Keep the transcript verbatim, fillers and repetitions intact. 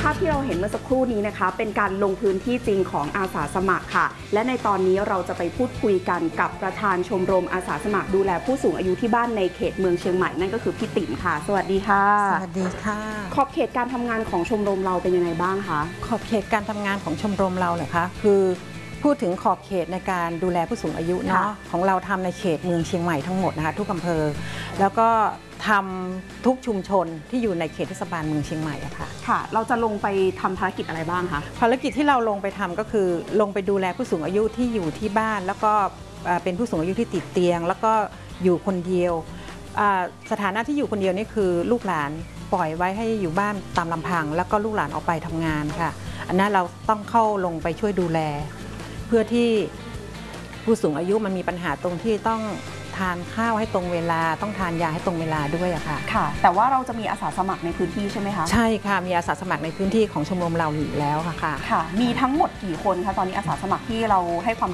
าพที่เราเห็นเมื่อสักครู่นี้นะคะเป็นการลงพื้นที่จริงของอาสาสมัครค่ะและในตอนนี้เราจะไปพูดคุยกันกับประธานชมรมอาสาสมัครดูแลผู้สูงอายุที่บ้านในเขตเมืองเชียงใหม่นั่นก็คือพี่ติ๋มค่ะสวัสดีค่ะสวัสดีค่ะขอบเขตการทำงานของชมรมเราเป็นยังไงบ้างคะขอบเขตการทำงานของชมรมเราเหรอคะคือพูดถึงขอบเขตในการดูแลผู้สูงอายุเนาะของเราทำในเขตเมืองเชียงใหม่ทั้งหมดนะคะทุกอำเภอแล้วก็ทำทุกชุมชนที่อยู่ในเขตเทศบาลเมืองเชียงใหม่อะค่ะค่ะเราจะลงไปทำภารกิจอะไรบ้างคะภารกิจที่เราลงไปทำก็คือลงไปดูแลผู้สูงอายุที่อยู่ที่บ้านแล้วก็เป็นผู้สูงอายุที่ติดเตียงแล้วก็อยู่คนเดียวสถานะที่อยู่คนเดียวนี่คือลูกหลานปล่อยไว้ให้อยู่บ้านตามลำพังแล้วก็ลูกหลานออกไปทำงานค่ะอันนั้นเราต้องเข้าลงไปช่วยดูแลเพื่อที่ผู้สูงอายุมันมีปัญหาตรงที่ต้องทานข้าวให้ตรงเวลาต้องทานยาให้ตรงเวลาด้วยอะค่ะค่ะแต่ว่าเราจะมีอาสาสมัครในพื้นที่ใช่ไหมคะใช่ค่ะมีอาสาสมัครในพื้นที่ของชมรมเราอยู่แล้วค่ะค่ะมีทั้งหมดกี่คนคะตอนนี้อาสาสมัครที่เราให้ความ